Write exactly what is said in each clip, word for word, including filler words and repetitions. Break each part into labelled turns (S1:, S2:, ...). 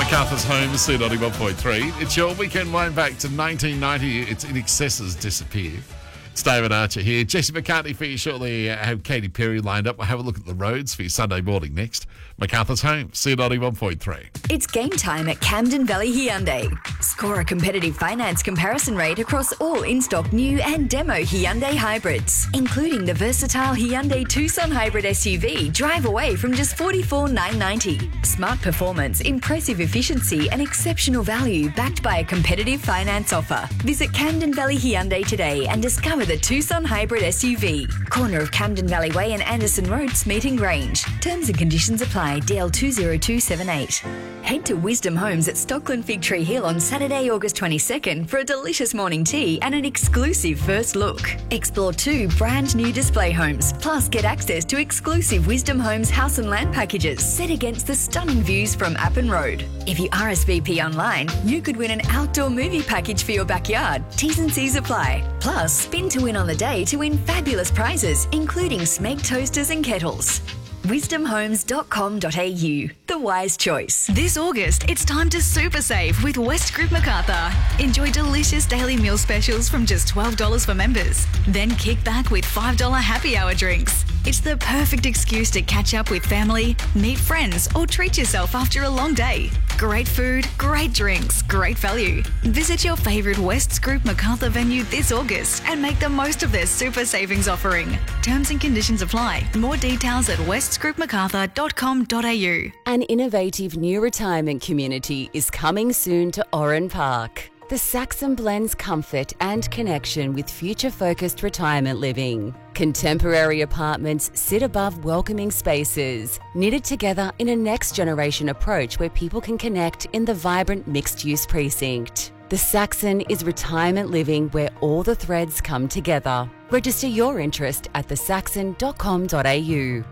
S1: MacArthur's Home, C ninety-one point three. It's your weekend wind back to nineteen ninety. It's In Excesses Disappear. It's David Archer here. Jesse McCartney for you shortly. I have Katy Perry lined up. We'll have a look at the roads for your Sunday morning next. MacArthur's Home, C ninety-one point three.
S2: It's game time at Camden Valley Hyundai. Score a competitive finance comparison rate across all in-stock new and demo Hyundai hybrids, including the versatile Hyundai Tucson Hybrid S U V. Drive away from just forty-four thousand nine hundred ninety dollars. Smart performance, impressive efficiency and exceptional value backed by a competitive finance offer. Visit Camden Valley Hyundai today and discover the Tucson Hybrid S U V. Corner of Camden Valley Way and Anderson Road, Smeaton Grange. Terms and conditions apply. D L two zero two seven eight. Head to Wisdom Homes at Stockland Fig Tree Hill on Saturday, August twenty-second for a delicious morning tea and an exclusive first look. Explore two brand new display homes, plus get access to exclusive Wisdom Homes house and land packages set against the stunning views from Appin Road. If you R S V P online, you could win an outdoor movie package for your backyard. T's and C's apply. Plus, spin to win on the day to win fabulous prizes, including Smeg toasters and kettles. wisdom homes dot com dot a u. The wise choice.
S3: This August, it's time to super save with West Group MacArthur. Enjoy delicious daily meal specials from just twelve dollars for members. Then kick back with five dollars happy hour drinks. It's the perfect excuse to catch up with family, meet friends, or treat yourself after a long day. Great food, great drinks, great value. Visit your favourite West's Group MacArthur venue this August and make the most of their super savings offering. Terms and conditions apply. More details at west group macarthur dot com dot a u.
S4: An innovative new retirement community is coming soon to Oran Park. The Saxon blends comfort and connection with future-focused retirement living. Contemporary apartments sit above welcoming spaces, knitted together in a next-generation approach where people can connect in the vibrant mixed-use precinct. The Saxon is retirement living where all the threads come together. Register your interest at the saxon dot com dot a u.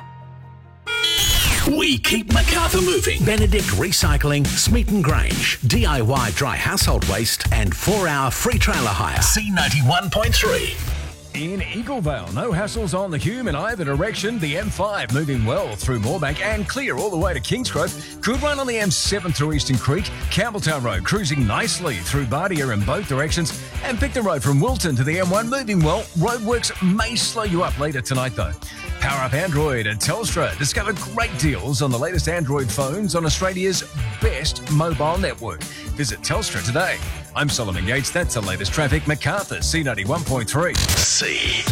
S5: We keep MacArthur moving. Benedict Recycling, Smeaton Grange. D I Y dry household waste and four-hour free trailer hire. C ninety-one point three.
S6: In Eaglevale, no hassles on the Hume in either direction. The M five moving well through Moorebank and clear all the way to Kingsgrove. Good run on the M seven through Eastern Creek. Campbelltown Road cruising nicely through Bardia in both directions. And Picton Road from Wilton to the M one moving well. Roadworks may slow you up later tonight though. Power up Android at Telstra. Discover great deals on the latest Android phones on Australia's best mobile network. Visit Telstra today. I'm Solomon Yates. That's the latest traffic. MacArthur, C ninety-one point three.
S5: C.